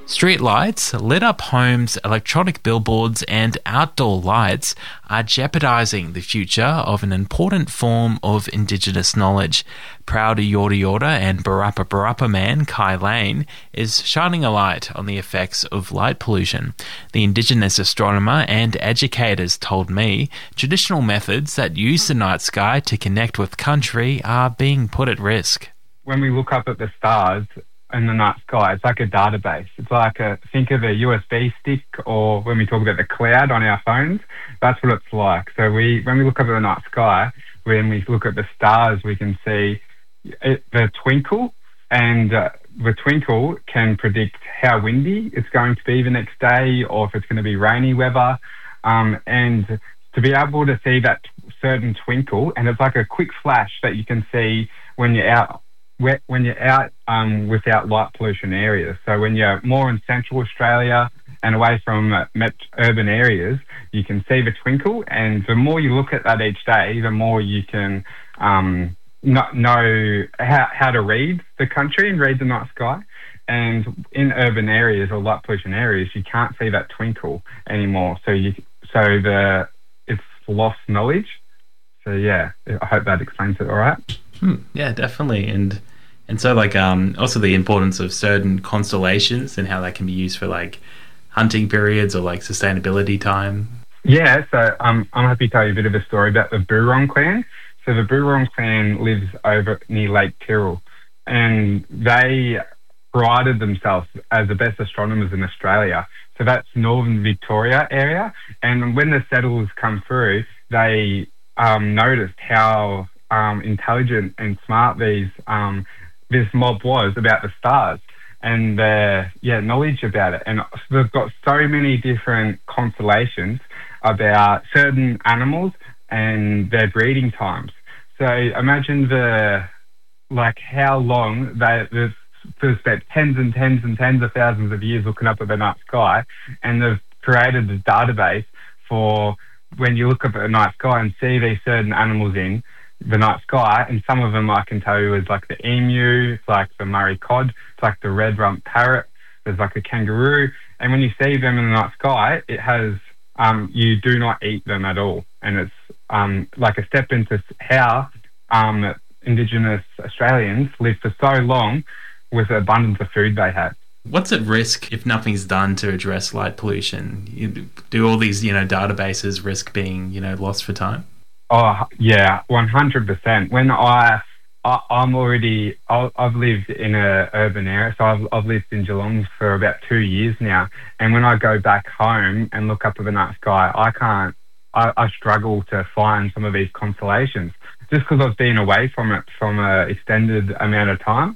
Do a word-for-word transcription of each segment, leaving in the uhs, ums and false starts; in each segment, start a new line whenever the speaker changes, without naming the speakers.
Street lights, lit up homes, electronic billboards, and outdoor lights are jeopardising the future of an important form of Indigenous knowledge. Proud Yorta Yorta and Barappa Barappa man Kai Lane is shining a light on the effects of light pollution. The Indigenous astronomer and educators told me traditional methods that use the night sky to connect with country are being put at risk.
When we look up at the stars in the night sky, it's like a database. It's like a, think of a U S B stick, or when we talk about the cloud on our phones, that's what it's like. So we, when we look up at the night sky, when we look at the stars, we can see it, the twinkle, and uh, the twinkle can predict how windy it's going to be the next day, or if it's going to be rainy weather. Um, and to be able to see that certain twinkle, and it's like a quick flash that you can see when you're out when you're out um, without light pollution areas. So when you're more in central Australia and away from uh, met- urban areas, you can see the twinkle, and the more you look at that each day, the more you can um, not know how, how to read the country and read the night sky. And in urban areas or light pollution areas, you can't see that twinkle anymore. So you, so the it's lost knowledge. So yeah, I hope that explains it all right.
Hmm, yeah, definitely. And and so like um also the importance of certain constellations and how that can be used for like hunting periods or like sustainability time.
Yeah, so um, I'm happy to tell you a bit of a story about the Boorong clan. So the Boorong clan lives over near Lake Tyrrell, and they prided themselves as the best astronomers in Australia. So that's northern Victoria area. And when the settlers come through, they um, noticed how um, intelligent and smart these um, this mob was about the stars and their yeah knowledge about it. And they've got so many different constellations about certain animals and their breeding times. So imagine the like how long they they've they've spent tens and tens and tens of thousands of years looking up at the night sky, and they've created a database for when you look up at the night sky and see these certain animals in the night sky. And some of them I can tell you is like the emu, it's like the Murray cod, it's like the red rump parrot, there's like a kangaroo. And when you see them in the night sky, it has um, you do not eat them at all. And it's um, like a step into how um, Indigenous Australians live for so long with the abundance of food they have.
What's at risk if nothing's done to address light pollution? You, do all these, you know, databases risk being, you know, lost for time?
Oh, yeah, one hundred percent. When I, I I'm already, I, I've lived in a urban area, so I've, I've lived in Geelong for about two years now. And when I go back home and look up at the night sky, I can't, I, I struggle to find some of these constellations just because I've been away from it from an extended amount of time.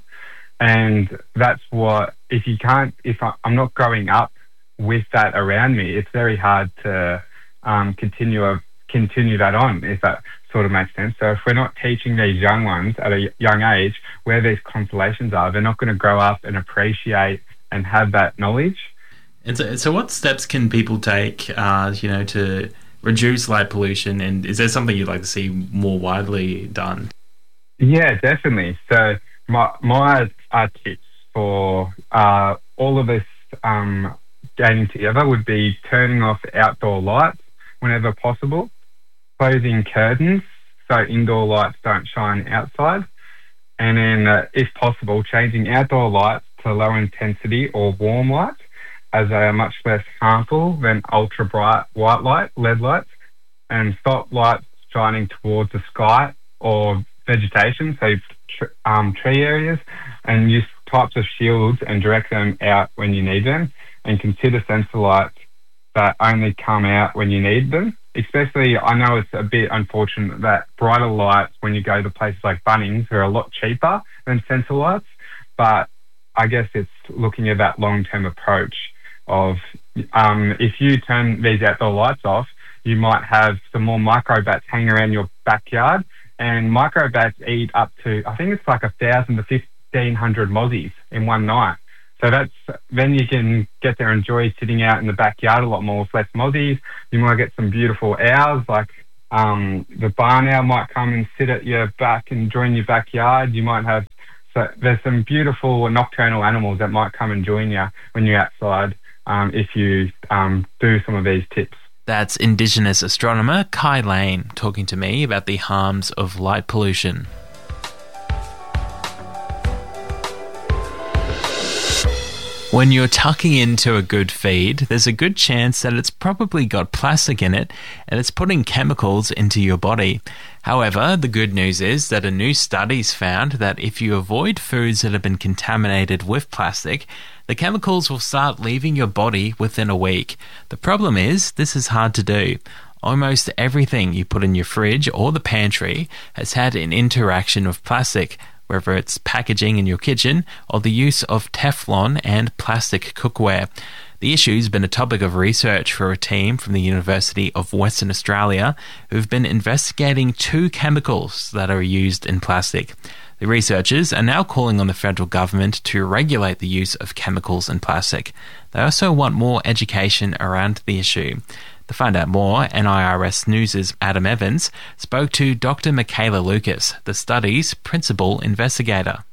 And that's what, if you can't, if I, I'm not growing up with that around me, it's very hard to um, continue a, continue that on, if that sort of makes sense. So if we're not teaching these young ones at a young age where these constellations are, they're not going to grow up and appreciate and have that knowledge.
And so, so what steps can people take, uh, you know, to reduce light pollution? And is there something you'd like to see more widely done?
Yeah, definitely. So my my uh, tips for uh, all of us um, getting together would be turning off outdoor lights whenever possible, closing curtains so indoor lights don't shine outside, and then, uh, if possible, changing outdoor lights to low intensity or warm lights, as they are much less harmful than ultra bright white light, L E D lights, and stop lights shining towards the sky or vegetation, so tr- um, tree areas, and use types of shields and direct them out when you need them, and consider sensor lights that only come out when you need them. Especially, I know it's a bit unfortunate that brighter lights, when you go to places like Bunnings, are a lot cheaper than sensor lights, but I guess it's looking at that long-term approach of um, if you turn these outdoor lights off, you might have some more microbats hanging around your backyard, and microbats eat up to, I think it's like a thousand to fifteen hundred mozzies in one night. So that's, then you can get there and enjoy sitting out in the backyard a lot more with less mozzies. You might get some beautiful owls, like um, the barn owl might come and sit at your back and join your backyard. You might have So there's some beautiful nocturnal animals that might come and join you when you're outside um, if you um, do some of these tips.
That's Indigenous astronomer Kai Lane talking to me about the harms of light pollution. When you're tucking into a good feed, there's a good chance that it's probably got plastic in it and it's putting chemicals into your body. However, the good news is that a new study's found that if you avoid foods that have been contaminated with plastic, the chemicals will start leaving your body within a week. The problem is, this is hard to do. Almost everything you put in your fridge or the pantry has had an interaction with plastic, whether it's packaging in your kitchen or the use of Teflon and plastic cookware. The issue's been a topic of research for a team from the University of Western Australia who've been investigating two chemicals that are used in plastic. The researchers are now calling on the federal government to regulate the use of chemicals in plastic. They also want more education around the issue. To find out more, N I R S News' Adam Evans spoke to Doctor Michaela Lucas, the study's principal investigator.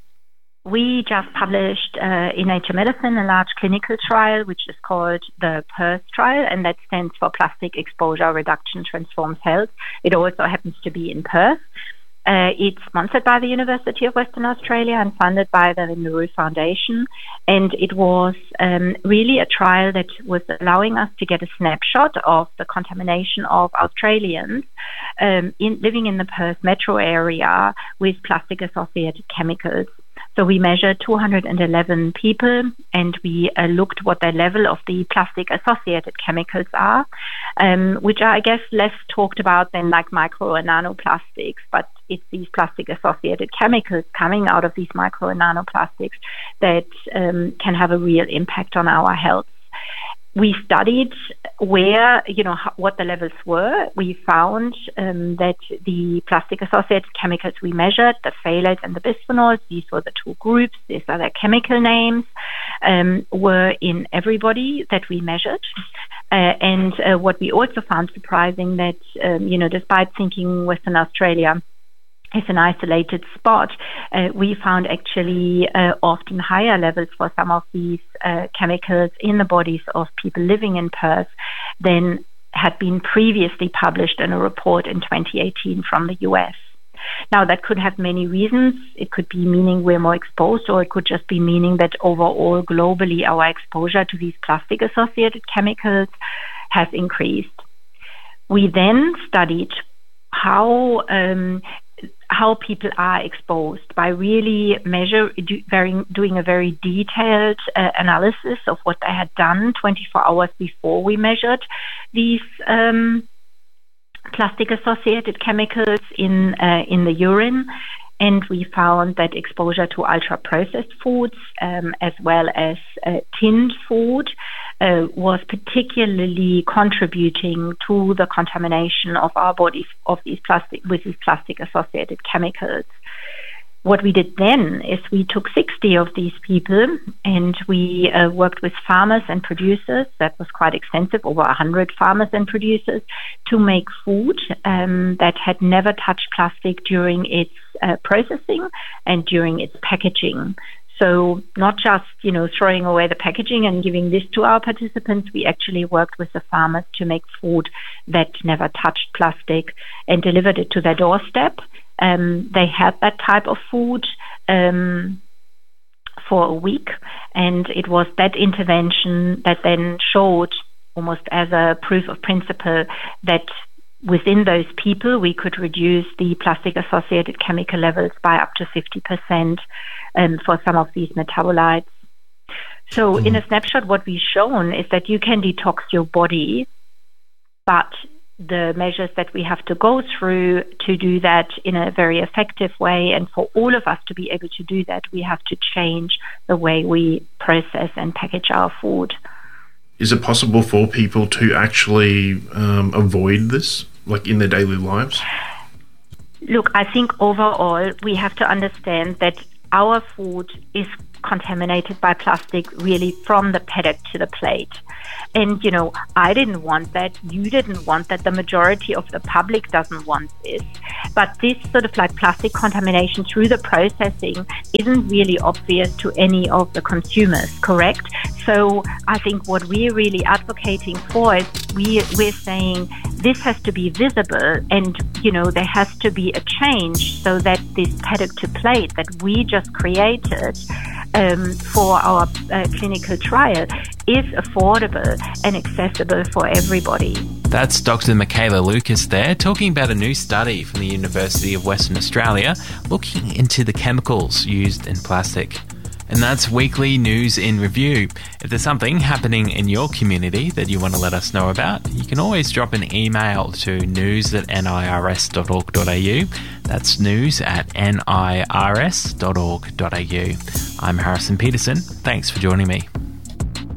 We just published uh, in Nature Medicine a large clinical trial, which is called the PERS trial, and that stands for Plastic Exposure Reduction Transforms Health. It also happens to be in Perth. Uh, it's sponsored by the University of Western Australia and funded by the Rinuru Foundation. And it was um, really a trial that was allowing us to get a snapshot of the contamination of Australians um, in, living in the Perth metro area with plastic-associated chemicals. So we measured two hundred eleven people, and we uh, looked what the level of the plastic-associated chemicals are, um, which are, I guess, less talked about than like micro and nanoplastics, but it's these plastic-associated chemicals coming out of these micro and nanoplastics that um, can have a real impact on our health. We studied where, you know, how, what the levels were. We found um, that the plastic-associated chemicals we measured, the phthalates and the bisphenols, these were the two groups, these are their chemical names, um, were in everybody that we measured. Uh, and uh, what we also found surprising that, um, you know, despite thinking Western Australia is an isolated spot, uh, we found actually uh, often higher levels for some of these uh, chemicals in the bodies of people living in Perth than had been previously published in a report in twenty eighteen from the U S. Now, that could have many reasons. It could be meaning we're more exposed, or it could just be meaning that overall, globally, our exposure to these plastic-associated chemicals has increased. We then studied how um, how people are exposed by really measure do, very, doing a very detailed uh, analysis of what they had done twenty-four hours before we measured these um, plastic-associated chemicals in uh, in the urine. And we found that exposure to ultra-processed foods um, as well as uh, tinned food uh, was particularly contributing to the contamination of our bodies of these plastic with these plastic-associated chemicals. What we did then is we took sixty of these people and we uh, worked with farmers and producers. That was quite extensive, over one hundred farmers and producers, to make food um, that had never touched plastic during its uh, processing and during its packaging. So not just, you know, throwing away the packaging and giving this to our participants, we actually worked with the farmers to make food that never touched plastic and delivered it to their doorstep. Um, they had that type of food um, for a week, and it was that intervention that then showed, almost as a proof of principle, that within those people we could reduce the plastic-associated chemical levels by up to fifty percent um, for some of these metabolites. So mm. in a snapshot, what we've shown is that you can detox your body, but the measures that we have to go through to do that in a very effective way, and for all of us to be able to do that, we have to change the way we process and package our food.
Is it possible for people to actually um, avoid this, like in their daily lives?
Look, I think overall we have to understand that our food is contaminated by plastic really from the paddock to the plate. And, you know, I didn't want that. You didn't want that. The majority of the public doesn't want this. But this sort of like plastic contamination through the processing isn't really obvious to any of the consumers, correct? So I think what we're really advocating for is we, we're saying this has to be visible, and, you know, there has to be a change so that this paddock to plate that we just created um, for our uh, clinical trial is affordable and accessible for everybody.
That's Doctor Michaela Lucas there, talking about a new study from the University of Western Australia looking into the chemicals used in plastic. And that's Weekly News in Review. If there's something happening in your community that you want to let us know about, you can always drop an email to news at nirs dot org dot a u. That's news at nirs dot org dot a u. I'm Harrison Peterson. Thanks for joining me.